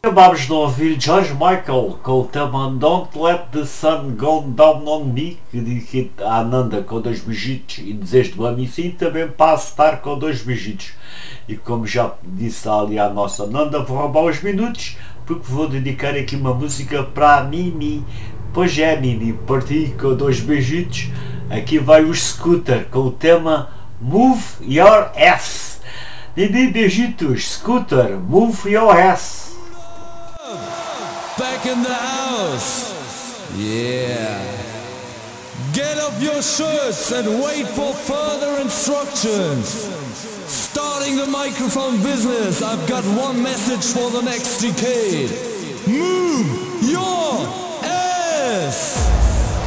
Acabámos de ouvir George Michael com o tema Don't Let the Sun Go Down on Me, que diz a Ananda com dois beijitos e desejo do amigo sim, também para a Star com dois beijitos. E como já disse ali a nossa Ananda, vou roubar os minutos porque vou dedicar aqui uma música para a Mimi. Pois é, Mimi, por ti com dois beijitos. Aqui vai o Scooter com o tema Move Your Ass. Mimi, beijitos, Scooter, Move Your Ass. Back in the house. Yeah. Get up your shirts and wait for further instructions. Starting the microphone business, I've got one message for the next decade. Move your ass.